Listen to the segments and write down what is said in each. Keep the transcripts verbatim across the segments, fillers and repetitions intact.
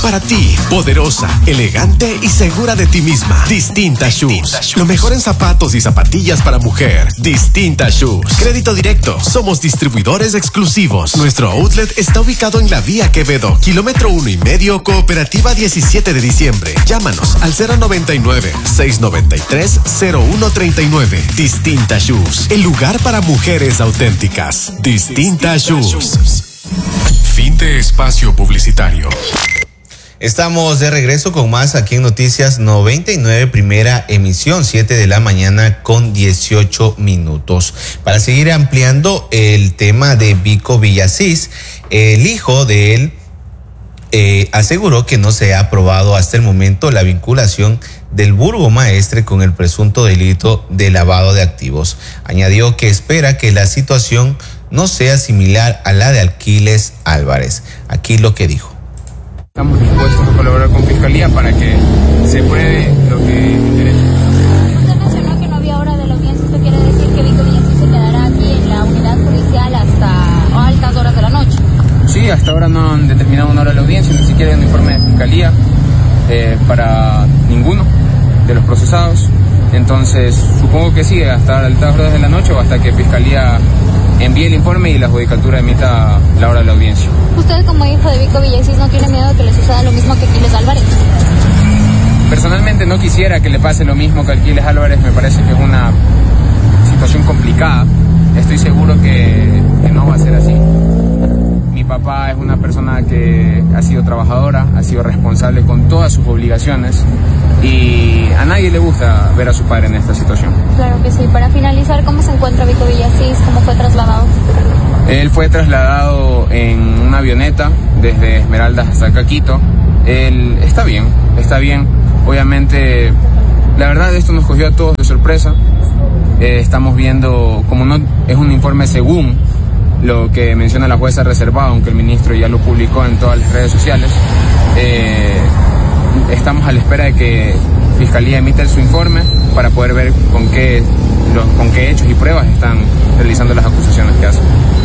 Para ti, poderosa, elegante y segura de ti misma. Distinta Shoes. Lo mejor en zapatos y zapatillas para mujer. Distinta Shoes. Crédito directo. Somos distribuidores exclusivos. Nuestro outlet está ubicado en la Vía Quevedo, kilómetro uno y medio, Cooperativa diecisiete de diciembre. Llámanos al cero noventa y nueve, seiscientos noventa y tres, cero uno treinta y nueve. Distinta Shoes. El lugar para mujeres auténticas. Distinta Shoes. Fin de espacio publicitario. Estamos de regreso con más aquí en Noticias noventa y nueve, primera emisión, siete de la mañana con dieciocho minutos. Para seguir ampliando el tema de Vico Villasís, el hijo de él eh, aseguró que no se ha aprobado hasta el momento la vinculación del burgomaestre con el presunto delito de lavado de activos. Añadió que espera que la situación no sea similar a la de Aquiles Álvarez. Aquí lo que dijo. Estamos dispuestos a colaborar con Fiscalía para que se pruebe lo que interesa. Usted mencionó que no había hora de la audiencia. ¿Esto quiere decir que Vico Villasís se quedará aquí en la unidad judicial hasta altas horas de la noche? Sí, hasta ahora no han determinado una hora de la audiencia, ni siquiera hay un informe de Fiscalía eh, para ninguno de los procesados. Entonces, supongo que sí, hasta altas horas de la noche o hasta que Fiscalía envíe el informe y la judicatura emita la hora de la audiencia. ¿Usted como hijo de Vico Villasís no tiene miedo de que le suceda lo mismo que Aquiles Álvarez? Personalmente no quisiera que le pase lo mismo que a Aquiles Álvarez, me parece que es una situación complicada. Estoy seguro que, que no va a ser así. Mi papá es una persona que ha sido trabajadora, ha sido responsable con todas sus obligaciones y a nadie le gusta ver a su padre en esta situación. Claro que sí. Para finalizar, ¿cómo se encuentra Vico Villasís? ¿Cómo fue trasladado? Él fue trasladado en una avioneta desde Esmeraldas hasta Caquito. Él está bien, está bien. Obviamente, la verdad esto nos cogió a todos de sorpresa. Eh, estamos viendo, como no es un informe según lo que menciona la jueza reservado, aunque el ministro ya lo publicó en todas las redes sociales, eh, estamos a la espera de que Fiscalía emita su informe para poder ver con qué, los, con qué hechos y pruebas están realizando las acusaciones que hacen.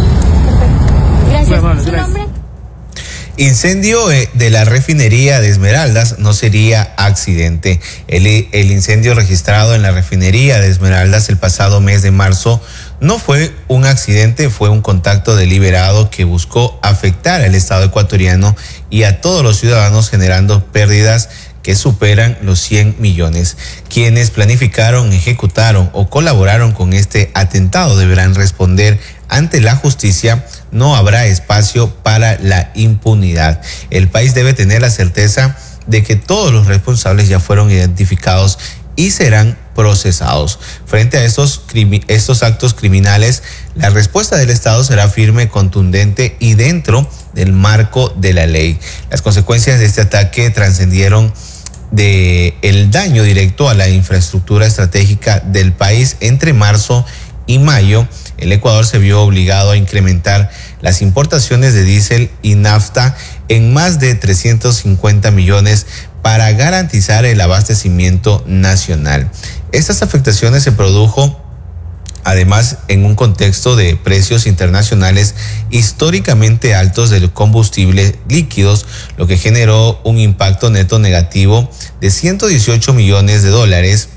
Gracias. ¿Su nombre? Incendio de la refinería de Esmeraldas no sería accidente. El, el incendio registrado en la refinería de Esmeraldas el pasado mes de marzo no fue un accidente, fue un contacto deliberado que buscó afectar al Estado ecuatoriano y a todos los ciudadanos, generando pérdidas que superan los cien millones. Quienes planificaron, ejecutaron o colaboraron con este atentado deberán responder ante la justicia. No habrá espacio para la impunidad. El país debe tener la certeza de que todos los responsables ya fueron identificados y serán procesados. Frente a estos, estos actos criminales, la respuesta del Estado será firme, contundente y dentro del marco de la ley. Las consecuencias de este ataque trascendieron de el daño directo a la infraestructura estratégica del país. Entre marzo y mayo, el Ecuador se vio obligado a incrementar las importaciones de diésel y nafta en más de trescientos cincuenta millones para garantizar el abastecimiento nacional. Estas afectaciones se produjo además en un contexto de precios internacionales históricamente altos de combustibles líquidos, lo que generó un impacto neto negativo de ciento dieciocho millones de dólares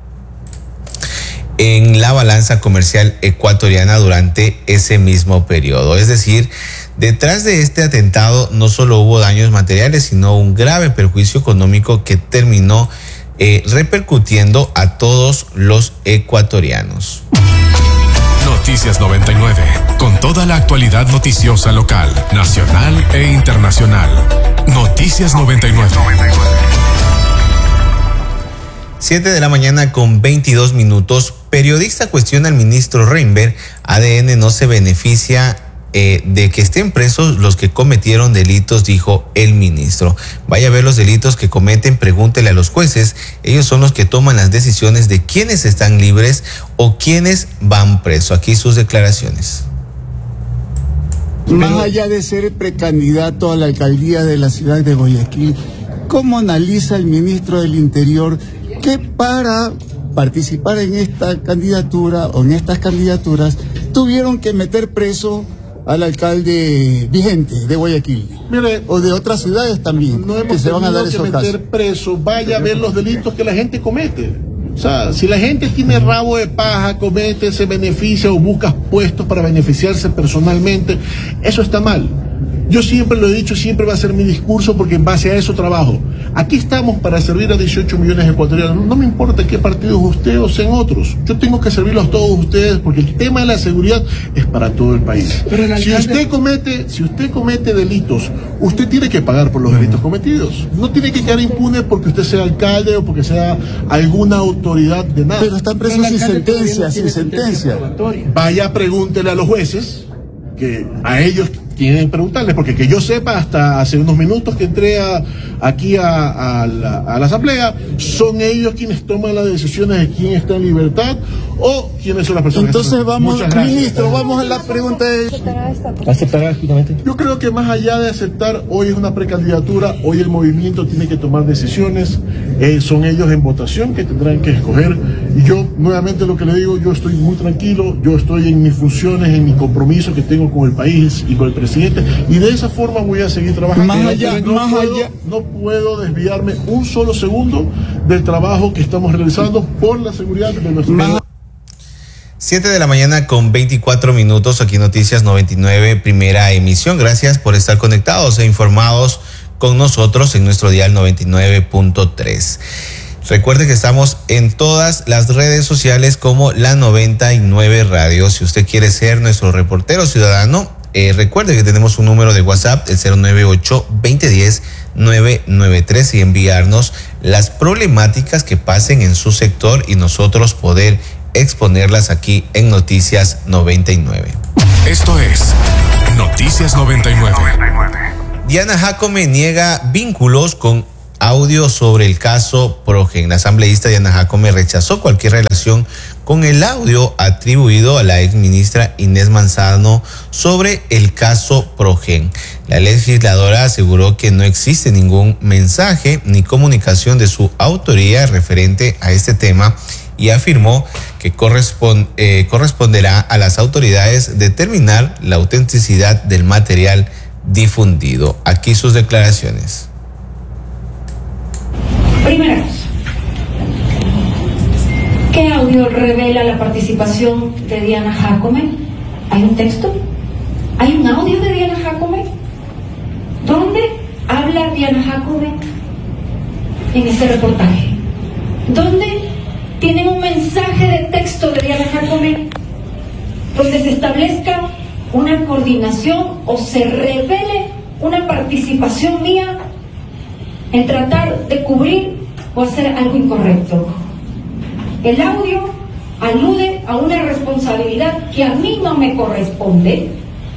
en la balanza comercial ecuatoriana durante ese mismo periodo. Es decir, detrás de este atentado no solo hubo daños materiales, sino un grave perjuicio económico que terminó eh, repercutiendo a todos los ecuatorianos. Noticias noventa y nueve, con toda la actualidad noticiosa local, nacional e internacional. Noticias noventa y nueve. siete de la mañana con veintidós minutos. Periodista cuestiona al ministro Reinberg. A D N no se beneficia eh, de que estén presos los que cometieron delitos, dijo el ministro. Vaya a ver los delitos que cometen, pregúntele a los jueces. Ellos son los que toman las decisiones de quiénes están libres o quiénes van presos. Aquí sus declaraciones. Más allá de ser precandidato a la alcaldía de la ciudad de Guayaquil, ¿cómo analiza el ministro del Interior que para participar en esta candidatura o en estas candidaturas tuvieron que meter preso al alcalde vigente de Guayaquil. Mire, o de otras ciudades también, no hemos que se van a dar que esos meter casos. preso, vaya a ver los delitos que la gente comete. O sea, si la gente tiene rabo de paja, comete, se beneficia o busca puestos para beneficiarse personalmente, eso está mal. Yo siempre lo he dicho, siempre va a ser mi discurso porque en base a eso trabajo. Aquí estamos para servir a dieciocho millones de ecuatorianos. No me importa qué partidos usted o sean otros. Yo tengo que servirlos a todos ustedes porque el tema de la seguridad es para todo el país. Pero el alcalde... Si usted comete, si usted comete delitos, usted tiene que pagar por los delitos cometidos. No tiene que quedar impune porque usted sea alcalde o porque sea alguna autoridad de nada. Pero están presos sin sentencia, sin sentencia. Vaya, pregúntele a los jueces, que a ellos tienen que preguntarles, porque que yo sepa, hasta hace unos minutos que entré a, aquí a, a, la, a la asamblea, son ellos quienes toman las decisiones de quién está en libertad o quiénes son las personas. Entonces que vamos, ministro, vamos a la pregunta de... ¿Aceptará finalmente? Yo creo que más allá de aceptar, hoy es una precandidatura, hoy el movimiento tiene que tomar decisiones, eh, son ellos en votación que tendrán que escoger, y yo nuevamente lo que le digo, yo estoy muy tranquilo, yo estoy en mis funciones, en mi compromiso que tengo con el país y con el presidente, y de esa forma voy a seguir trabajando. Más allá, no, más puedo, allá. no puedo desviarme un solo segundo del trabajo que estamos realizando por la seguridad de nuestro país. siete de la mañana con veinticuatro minutos, aquí Noticias noventa y nueve, primera emisión. Gracias por estar conectados e informados con nosotros en nuestro dial noventa y nueve punto tres. Recuerde que estamos en todas las redes sociales como la noventa y nueve Radio. Si usted quiere ser nuestro reportero ciudadano, eh, recuerde que tenemos un número de WhatsApp, el cero nueve ocho, veinte diez, nueve nueve tres, y enviarnos las problemáticas que pasen en su sector y nosotros poder exponerlas aquí en Noticias noventa y nueve. Esto es Noticias noventa y nueve. Diana Jacome niega vínculos con audio sobre el caso Progen. La asambleísta Diana Jacome rechazó cualquier relación con el audio atribuido a la exministra Inés Manzano sobre el caso Progen. La legisladora aseguró que no existe ningún mensaje ni comunicación de su autoría referente a este tema y afirmó que correspond, eh, corresponderá a las autoridades determinar la autenticidad del material difundido. Aquí sus declaraciones. Primera cosa, ¿qué audio revela la participación de Diana Jacome? ¿Hay un texto? ¿Hay un audio de Diana Jacome? ¿Dónde habla Diana Jacome en este reportaje? ¿Dónde tienen un mensaje de texto de Diana Jacome donde se establezca una coordinación o se revele una participación mía en tratar de cubrir o hacer algo incorrecto? El audio alude a una responsabilidad que a mí no me corresponde,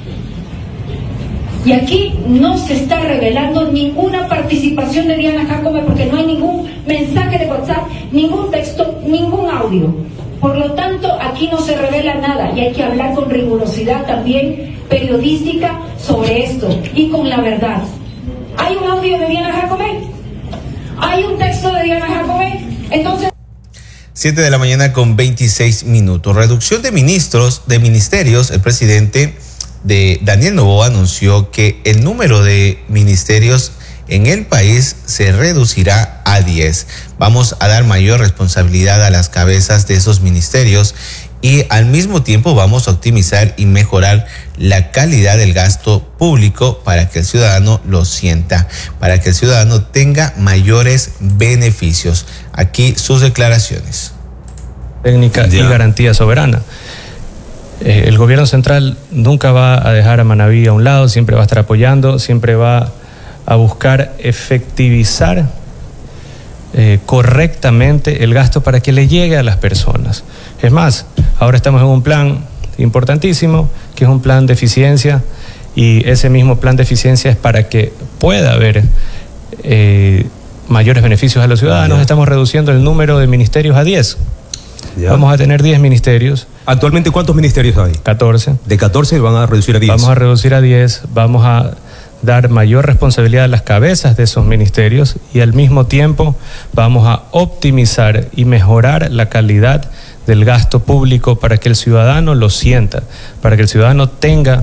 y aquí no se está revelando ninguna participación de Diana Jacome porque no hay ningún mensaje de WhatsApp, ningún texto, ningún audio. Por lo tanto, aquí no se revela nada y hay que hablar con rigurosidad también periodística sobre esto y con la verdad. ¿Hay un audio de Diana Jacome? ¿Hay un texto de Diana Jacome? Entonces... siete de la mañana con veintiséis minutos. Reducción de ministros, de ministerios. El presidente de Daniel Noboa anunció que el número de ministerios en el país se reducirá a diez. Vamos a dar mayor responsabilidad a las cabezas de esos ministerios y al mismo tiempo vamos a optimizar y mejorar la calidad del gasto público para que el ciudadano lo sienta, para que el ciudadano tenga mayores beneficios. Aquí sus declaraciones. Técnica y garantía soberana. Eh, el gobierno central nunca va a dejar a Manaví a un lado, siempre va a estar apoyando, siempre va a buscar efectivizar eh, correctamente el gasto para que le llegue a las personas. Es más, ahora estamos en un plan importantísimo, que es un plan de eficiencia, y ese mismo plan de eficiencia es para que pueda haber eh, mayores beneficios a los ciudadanos. Ya. Estamos reduciendo el número de ministerios a diez. Ya. Vamos a tener diez ministerios. ¿Actualmente cuántos ministerios hay? catorce. De catorce van a reducir a diez. Vamos a reducir a diez, vamos a dar mayor responsabilidad a las cabezas de esos ministerios y al mismo tiempo vamos a optimizar y mejorar la calidad del gasto público para que el ciudadano lo sienta, para que el ciudadano tenga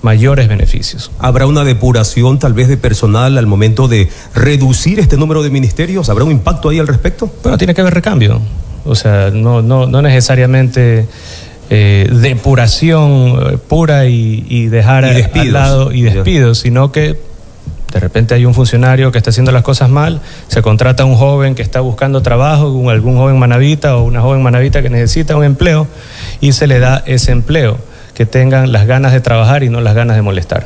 mayores beneficios. ¿Habrá una depuración tal vez de personal al momento de reducir este número de ministerios? ¿Habrá un impacto ahí al respecto? Bueno, tiene que haber recambio. O sea, no, no, no necesariamente eh, depuración pura y, y dejar y despidos. al lado y despidos, sino que de repente hay un funcionario que está haciendo las cosas mal, se contrata a un joven que está buscando trabajo, algún joven manabita o una joven manabita que necesita un empleo y se le da ese empleo, que tengan las ganas de trabajar y no las ganas de molestar.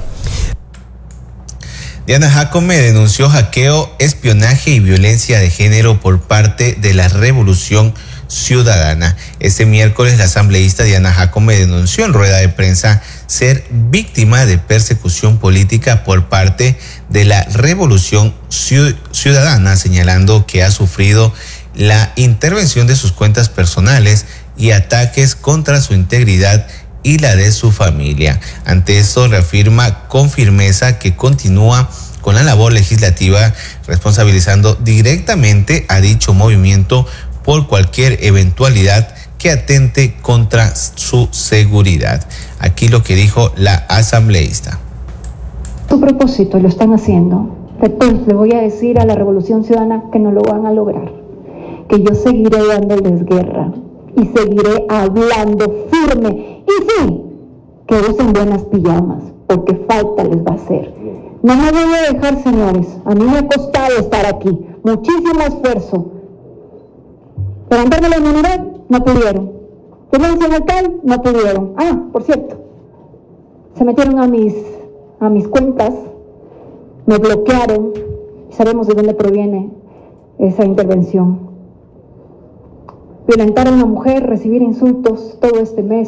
Diana Jacome denunció hackeo, espionaje y violencia de género por parte de la Revolución Ciudadana. Este miércoles la asambleísta Diana Jacome denunció en rueda de prensa ser víctima de persecución política por parte de la Revolución Ciudadana, señalando que ha sufrido la intervención de sus cuentas personales y ataques contra su integridad y la de su familia. Ante esto reafirma con firmeza que continúa con la labor legislativa, responsabilizando directamente a dicho movimiento por cualquier eventualidad que atente contra su seguridad. Aquí lo que dijo la asambleísta. Su propósito lo están haciendo. Entonces le voy a decir a la Revolución Ciudadana que no lo van a lograr, que yo seguiré dándoles guerra y seguiré hablando firme y sí, que usen buenas pijamas, porque falta les va a hacer. No me voy a dejar, señores. A mí me ha costado estar aquí, muchísimo esfuerzo. Levantarme la inmunidad, no pudieron. Violencia local, no pudieron. Ah, por cierto, se metieron a mis, a mis cuentas, me bloquearon, sabemos de dónde proviene esa intervención. Violentar a una mujer, recibir insultos todo este mes,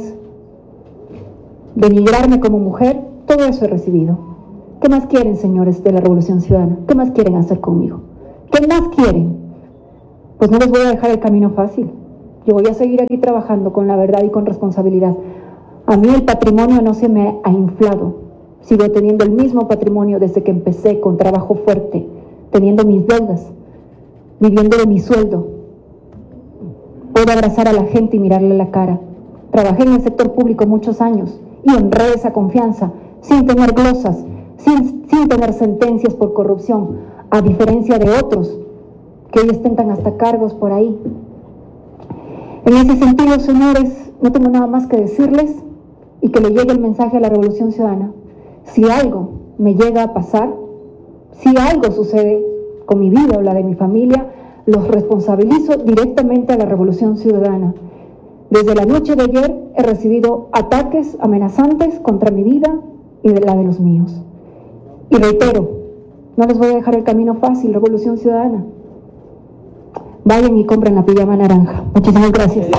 denigrarme como mujer, todo eso he recibido. ¿Qué más quieren, señores de la Revolución Ciudadana? ¿Qué más quieren hacer conmigo? ¿Qué más quieren? Pues no les voy a dejar el camino fácil. Yo voy a seguir aquí trabajando con la verdad y con responsabilidad. A mí el patrimonio no se me ha inflado. Sigo teniendo el mismo patrimonio desde que empecé, con trabajo fuerte, teniendo mis deudas, viviendo de mi sueldo. Puedo abrazar a la gente y mirarle la cara. Trabajé en el sector público muchos años y honré esa confianza sin tener glosas, sin, sin tener sentencias por corrupción, a diferencia de otros que hoy ostentan hasta cargos por ahí. En ese sentido, señores, no tengo nada más que decirles y que le llegue el mensaje a la Revolución Ciudadana. Si algo me llega a pasar, si algo sucede con mi vida o la de mi familia, los responsabilizo directamente a la Revolución Ciudadana. Desde la noche de ayer he recibido ataques amenazantes contra mi vida y de la de los míos. Y reitero, no les voy a dejar el camino fácil, Revolución Ciudadana. Vayan y compren la pijama naranja. Muchísimas gracias.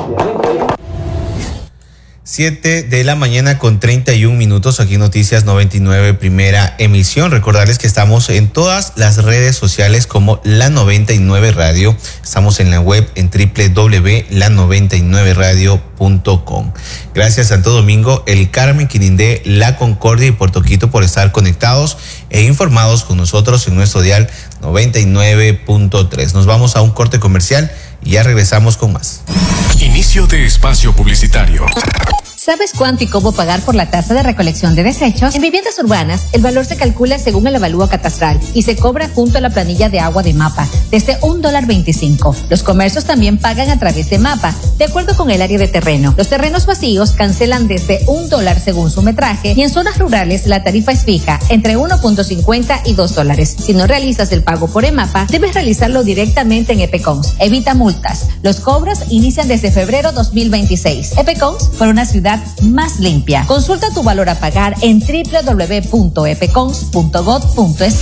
siete de la mañana con treinta y un minutos, aquí Noticias noventa y nueve, primera emisión. Recordarles que estamos en todas las redes sociales como La noventa y nueve Radio. Estamos en la web en doble u doble u doble u punto la noventa y nueve radio punto com. Gracias Santo Domingo, El Carmen, Quirindé, La Concordia y Puerto Quito por estar conectados e informados con nosotros en nuestro dial noventa y nueve punto tres. Nos vamos a un corte comercial y ya regresamos con más. Inicio de espacio publicitario. ¿Sabes cuánto y cómo pagar por la tasa de recolección de desechos? En viviendas urbanas, el valor se calcula según el avalúo catastral y se cobra junto a la planilla de agua de MAPA, desde un dólar veinticinco. Los comercios también pagan a través de MAPA, de acuerdo con el área de terreno. Los terrenos vacíos cancelan desde un dólar según su metraje y en zonas rurales la tarifa es fija, entre uno punto cincuenta y dos dólares. Si no realizas el pago por EMAPA, debes realizarlo directamente en EPECONS. Evita multas. Los cobros inician desde febrero dos mil veintiséis. EPECONS, por una ciudad más limpia. Consulta tu valor a pagar en doble u doble u doble u punto epecons punto gov punto es.